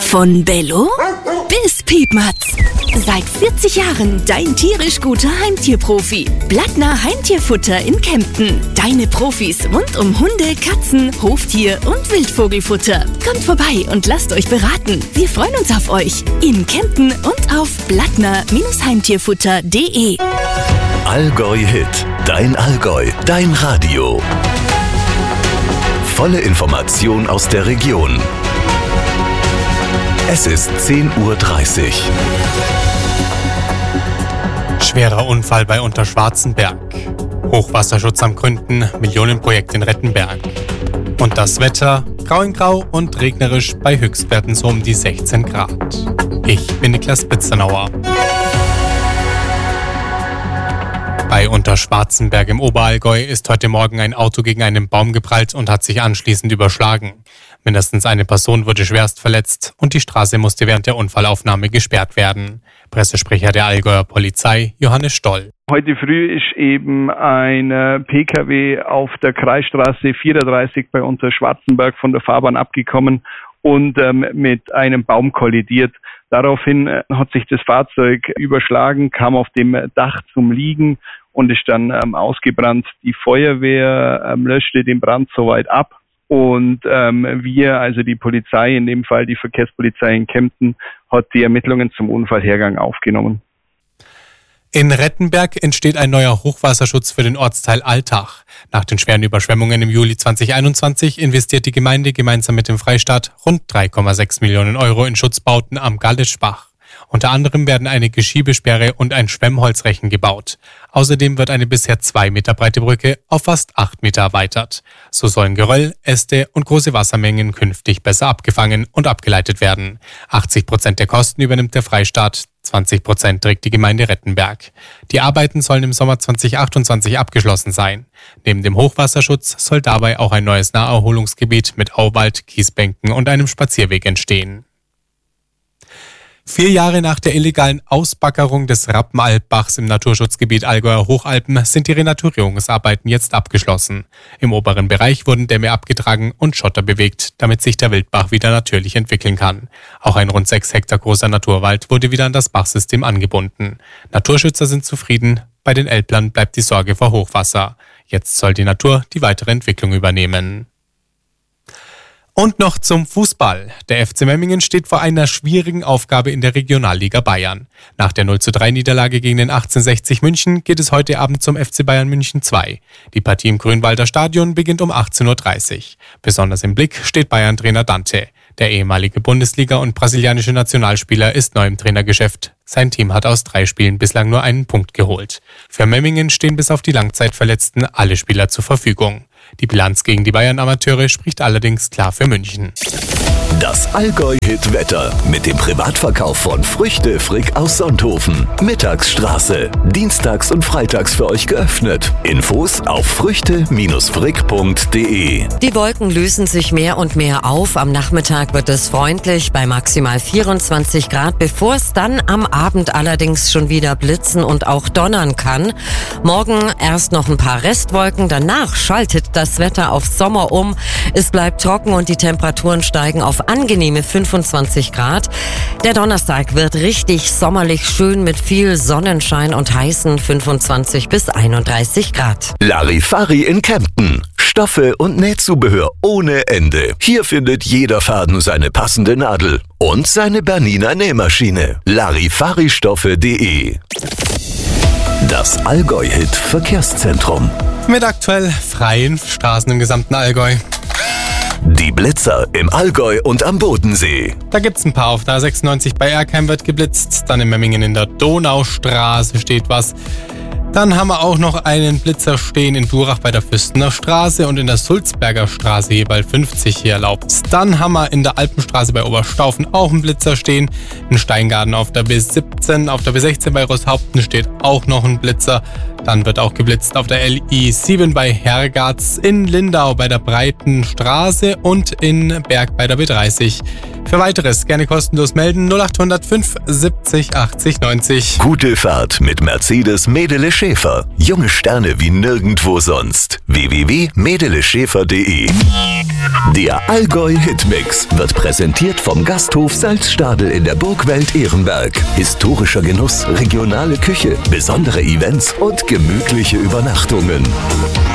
Von Bello bis Piepmatz. Seit 40 Jahren dein tierisch guter Heimtierprofi. Blattner Heimtierfutter in Kempten. Deine Profis rund um Hunde, Katzen, Hoftier und Wildvogelfutter. Kommt vorbei und lasst euch beraten. Wir freuen uns auf euch. In Kempten und auf blattner-heimtierfutter.de. Allgäu Hit. Dein Allgäu. Dein Radio. Volle Information aus der Region. Es ist 10:30 Uhr. Schwerer Unfall bei Unterschwarzenberg. Hochwasserschutz am Gründen, Millionenprojekt in Rettenberg. Und das Wetter, grau in grau und regnerisch bei Höchstwerten so um die 16 Grad. Ich bin Niklas Bitzernauer. Bei Unterschwarzenberg im Oberallgäu ist heute Morgen ein Auto gegen einen Baum geprallt und hat sich anschließend überschlagen. Mindestens eine Person wurde schwerst verletzt und die Straße musste während der Unfallaufnahme gesperrt werden. Pressesprecher der Allgäuer Polizei, Johannes Stoll. Heute früh ist eben ein Pkw auf der Kreisstraße 34 bei Unterschwarzenberg von der Fahrbahn abgekommen und mit einem Baum kollidiert. Daraufhin hat sich das Fahrzeug überschlagen, kam auf dem Dach zum Liegen und ist dann ausgebrannt. Die Feuerwehr löschte den Brand soweit ab und wir, also die Polizei, in dem Fall die Verkehrspolizei in Kempten, hat die Ermittlungen zum Unfallhergang aufgenommen. In Rettenberg entsteht ein neuer Hochwasserschutz für den Ortsteil Altach. Nach den schweren Überschwemmungen im Juli 2021 investiert die Gemeinde gemeinsam mit dem Freistaat rund 3,6 Millionen Euro in Schutzbauten am Gallischbach. Unter anderem werden eine Geschiebesperre und ein Schwemmholzrechen gebaut. Außerdem wird eine bisher 2 Meter breite Brücke auf fast 8 Meter erweitert. So sollen Geröll, Äste und große Wassermengen künftig besser abgefangen und abgeleitet werden. 80% der Kosten übernimmt der Freistaat, 20% trägt die Gemeinde Rettenberg. Die Arbeiten sollen im Sommer 2028 abgeschlossen sein. Neben dem Hochwasserschutz soll dabei auch ein neues Naherholungsgebiet mit Auwald, Kiesbänken und einem Spazierweg entstehen. 4 Jahre nach der illegalen Ausbaggerung des Rappenalbbachs im Naturschutzgebiet Allgäuer Hochalpen sind die Renaturierungsarbeiten jetzt abgeschlossen. Im oberen Bereich wurden Dämme abgetragen und Schotter bewegt, damit sich der Wildbach wieder natürlich entwickeln kann. Auch ein rund 6 Hektar großer Naturwald wurde wieder an das Bachsystem angebunden. Naturschützer sind zufrieden, bei den Elblern bleibt die Sorge vor Hochwasser. Jetzt soll die Natur die weitere Entwicklung übernehmen. Und noch zum Fußball. Der FC Memmingen steht vor einer schwierigen Aufgabe in der Regionalliga Bayern. Nach der 0:3-Niederlage gegen den 1860 München geht es heute Abend zum FC Bayern München 2. Die Partie im Grünwalder Stadion beginnt um 18:30 Uhr. Besonders im Blick steht Bayern-Trainer Dante. Der ehemalige Bundesliga- und brasilianische Nationalspieler ist neu im Trainergeschäft. Sein Team hat aus 3 Spielen bislang nur einen Punkt geholt. Für Memmingen stehen bis auf die Langzeitverletzten alle Spieler zur Verfügung. Die Bilanz gegen die Bayern-Amateure spricht allerdings klar für München. Das Allgäu-Hit-Wetter mit dem Privatverkauf von Früchte Frick aus Sonthofen. Mittagsstraße. Dienstags und freitags für euch geöffnet. Infos auf früchte-frick.de. Die Wolken lösen sich mehr und mehr auf. Am Nachmittag wird es freundlich bei maximal 24 Grad, bevor es dann am Abend allerdings schon wieder blitzen und auch donnern kann. Morgen erst noch ein paar Restwolken, danach schaltet das Wetter auf Sommer um. Es bleibt trocken und die Temperaturen steigen auf angenehme 25 Grad. Der Donnerstag wird richtig sommerlich schön mit viel Sonnenschein und heißen 25 bis 31 Grad. Larifari in Kempten. Stoffe und Nähzubehör ohne Ende. Hier findet jeder Faden seine passende Nadel und seine Bernina Nähmaschine. Larifaristoffe.de. Das Allgäu-Hit Verkehrszentrum. Mit aktuell freien Straßen im gesamten Allgäu. Die Blitzer im Allgäu und am Bodensee. Da gibt's ein paar. Auf der A96 bei Erkheim wird geblitzt. Dann in Memmingen in der Donaustraße steht was. Dann haben wir auch noch einen Blitzer stehen in Durach bei der Füstener Straße und in der Sulzberger Straße hier bei 50 hier erlaubt. Dann haben wir in der Alpenstraße bei Oberstaufen auch einen Blitzer stehen. In Steingarten auf der B17, auf der B16 bei Roßhaupten steht auch noch ein Blitzer. Dann wird auch geblitzt auf der LI7 bei Hergatz, in Lindau bei der Breiten Straße und in Berg bei der B30. Für Weiteres gerne kostenlos melden 0800 570 80 90. Gute Fahrt mit Mercedes Medele Schäfer. Junge Sterne wie nirgendwo sonst. www.medeleschäfer.de. Der Allgäu Hitmix wird präsentiert vom Gasthof Salzstadel in der Burgwelt Ehrenberg. Historischer Genuss, regionale Küche, besondere Events und gemütliche Übernachtungen.